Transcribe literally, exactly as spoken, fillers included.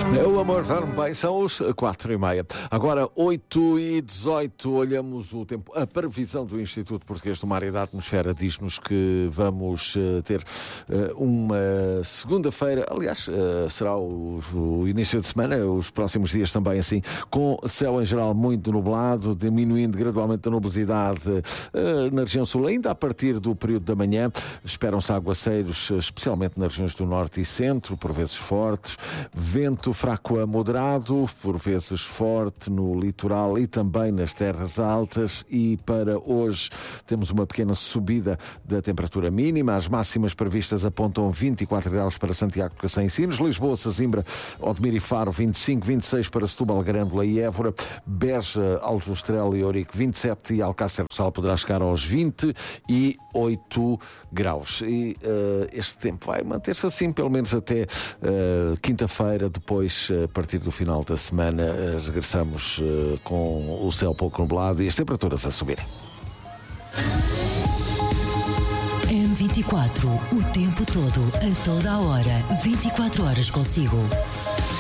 Meu amor, dorme bem, são os quatro e meia. Agora, oito e dezoito, olhamos o tempo. A previsão do Instituto Português do Mar e da Atmosfera diz-nos que vamos uh, ter uh, uma segunda-feira, aliás, uh, será o, o início de semana, os próximos dias também assim, com céu em geral muito nublado, diminuindo gradualmente a nubosidade uh, na região sul, ainda a partir do período da manhã. Esperam-se aguaceiros, especialmente nas regiões do norte e centro, por vezes fortes, vento fraco a moderado, por vezes forte no litoral e também nas terras altas. E para hoje temos uma pequena subida da temperatura mínima. As máximas previstas apontam vinte e quatro graus para Santiago de Cacém e Sines, Lisboa, Sesimbra, Odmira e Faro vinte e cinco, vinte e seis para Setúbal, Grândola e Évora, Beja, Aljustrel e Ourique vinte e sete e Alcácer do Sal poderá chegar aos vinte e oito graus. E uh, este tempo vai manter-se assim pelo menos até uh, quinta-feira. Depois, a partir do final da semana, uh, regressamos uh, com o céu pouco nublado e as temperaturas a subirem. M vinte e quatro, o tempo todo, a toda a hora, vinte e quatro horas consigo.